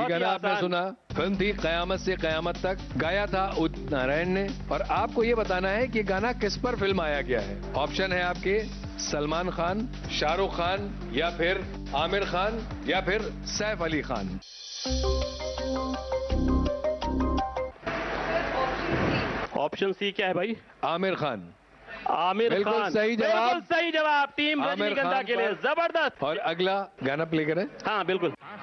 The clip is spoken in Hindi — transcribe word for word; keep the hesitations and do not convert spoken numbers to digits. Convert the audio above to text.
बहुत ही गाना आपने आसान। सुना, फिल्म थी कयामत से कयामत तक, गाया था उदित नारायण ने। और आपको ये बताना है कि गाना किस पर फिल्म आया गया है। ऑप्शन है आपके सलमान खान, शाहरुख खान, या फिर आमिर खान, या फिर सैफ अली खान। ऑप्शन सी क्या है भाई? आमिर खान। आमिर बिल्कुल खान। सही जवाब। बिल्कुल सही जवाब टीम आमिर रजनीगंधा खान के लिए, पर। जबरदस्त। और अगला गाना प्ले करें। हाँ बिल्कुल।